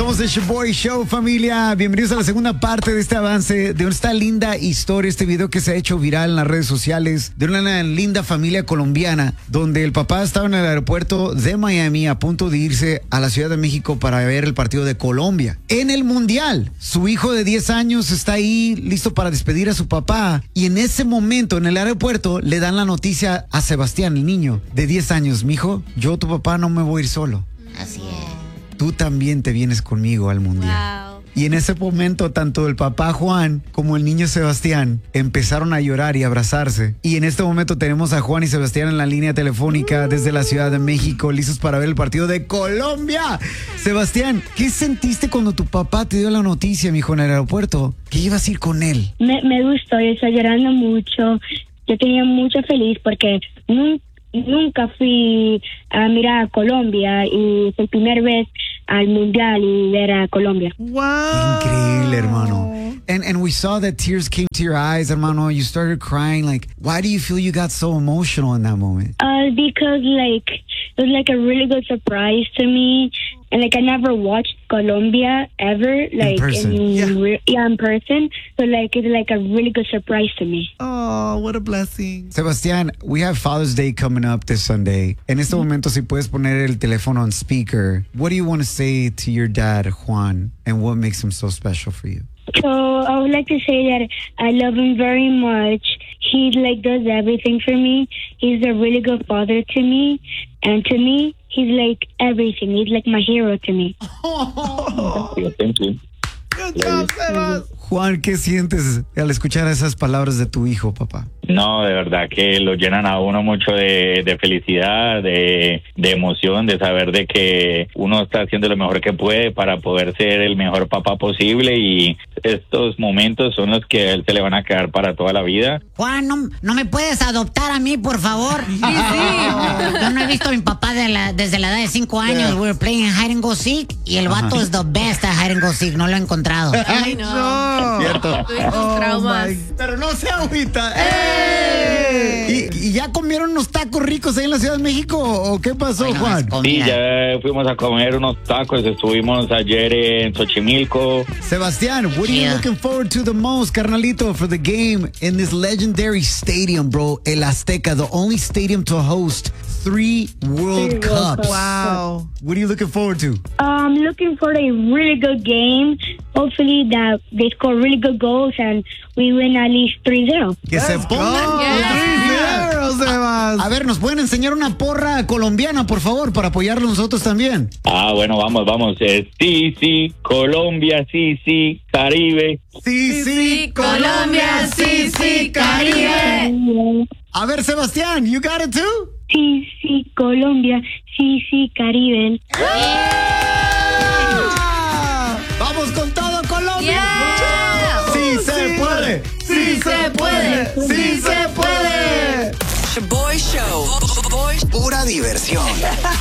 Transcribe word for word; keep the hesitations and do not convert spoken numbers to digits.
Somos el Shoboy Show, familia. Bienvenidos a la segunda parte de este avance de esta linda historia, este video que se ha hecho viral en las redes sociales de una linda familia colombiana donde el papá estaba en el aeropuerto de Miami a punto de irse a la Ciudad de México para ver el partido de Colombia en el Mundial. Su hijo de diez años está ahí listo para despedir a su papá y en ese momento en el aeropuerto le dan la noticia a Sebastián, el niño de diez años. Mijo, yo tu papá no me voy a ir solo. Así es. Tú también te vienes conmigo al Mundial. Wow. Y en ese momento, tanto el papá Juan como el niño Sebastián empezaron a llorar y abrazarse. Y en este momento tenemos a Juan y Sebastián en la línea telefónica desde la Ciudad de México, listos para ver el partido de Colombia. Sebastián, ¿qué sentiste cuando tu papá te dio la noticia, mijo, en el aeropuerto, que ibas a ir con él? Me, me gustó, yo estaba llorando mucho. Yo tenía mucho feliz porque nunca, nunca fui a mirar a Colombia y fue la primera vez al Mundial y ver a Colombia. Wow. Increíble, hermano. And and we saw that tears came to your eyes, hermano. You started crying. Like, why do you feel you got so emotional in that moment? Uh, because like it was like a really good surprise to me, and like I never watched Colombia ever, like in person. in, Yeah. re- yeah, in person. So like it's like a really good surprise to me. Oh, what a blessing. Sebastián, we have Father's Day coming up this Sunday. En este momento, si puedes poner el teléfono on speaker, what do you want to say to your dad, Juan, and what makes him so special for you? So I would like to say that I love him very much. He like does everything for me. He's a really good father to me, and to me, he's like everything. He's like my hero to me. Thank you. Good job, Sebas. Juan, ¿qué sientes al escuchar esas palabras de tu hijo, papá? No, de verdad que lo llenan a uno mucho de, de felicidad, de, de emoción, de saber de que uno está haciendo lo mejor que puede para poder ser el mejor papá posible, y estos momentos son los que a él se le van a quedar para toda la vida. Juan, ¿no, no me puedes adoptar a mí, por favor? Sí, sí. Yo no he visto a mi papá de la, desde la edad de cinco años. We were playing hide and go seek y el vato es the best at hide and go seek. No lo he encontrado. Ay, no. Cierto. Tuvimos Oh, traumas. my- Pero no se agüita. ¡Ey! ¿Y, y ya comieron unos tacos ricos ahí en la Ciudad de México o qué pasó, Bueno, Juan? es Sí, comida. ya fuimos a comer unos tacos, estuvimos ayer en Xochimilco. Sebastián, what are you Yeah. looking forward to the most, carnalito, for the game in this legendary stadium, bro? El Azteca, the only stadium to host three World Three World Cups. Cups. Wow. What are you looking forward to? I'm looking for a really good game. Hopefully that they score really good goals and we win at least three zero. Que se Let's pongan go. las three pilas. zero, Sebas. A ver, ¿nos pueden enseñar una porra colombiana, por favor, para apoyarlo nosotros también? Ah, bueno, vamos, vamos. Eh, sí, sí, Colombia, sí, sí, Caribe. Sí, Sí, Colombia, sí, sí, Caribe. A ver, Sebastián, you got it too? Sí, sí, Colombia. Sí, sí, Caribe. ¡Vamos con todo, Colombia! Yeah. ¡Sí se puede! Sí se puede. ¡Sí se puede! Boy Show. Boy Pura diversión.